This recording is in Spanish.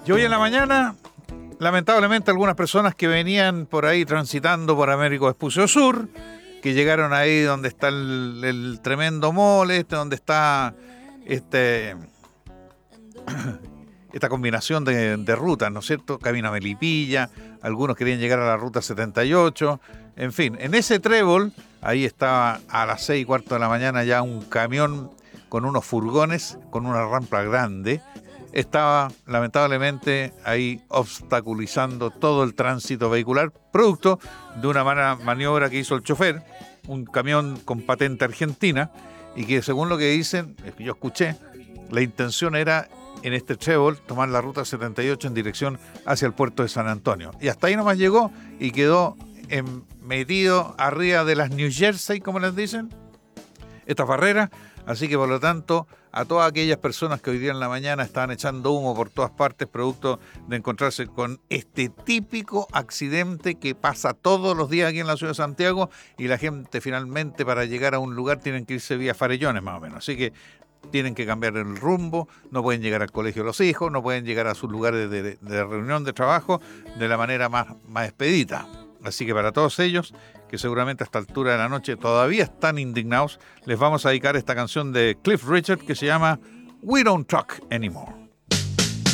Y hoy en la mañana, lamentablemente, algunas personas que venían por ahí transitando por Américo Vespucio Sur, que llegaron ahí donde está el tremendo mole, donde está esta combinación de rutas, ¿no es cierto? Camino a Melipilla, algunos querían llegar a la ruta 78, en fin, en ese trébol, ahí estaba a las 6:15 de la mañana ya un camión con unos furgones, con una rampa grande, estaba lamentablemente ahí obstaculizando todo el tránsito vehicular, producto de una mala maniobra que hizo el chofer, un camión con patente argentina, y que según lo que dicen, es que yo escuché, la intención era en este trébol tomar la ruta 78 en dirección hacia el puerto de San Antonio. Y hasta ahí nomás llegó y quedó metido arriba de las New Jersey, como les dicen, estas barreras. Así que por lo tanto, a todas aquellas personas que hoy día en la mañana estaban echando humo por todas partes, producto de encontrarse con este típico accidente que pasa todos los días aquí en la ciudad de Santiago, y la gente finalmente para llegar a un lugar tienen que irse vía Farellones más o menos. Así que tienen que cambiar el rumbo, no pueden llegar al colegio de los hijos, no pueden llegar a sus lugares de reunión de trabajo de la manera más expedita. Así que para todos ellos, que seguramente a esta altura de la noche todavía están indignados, les vamos a dedicar esta canción de Cliff Richard que se llama We Don't Talk Anymore.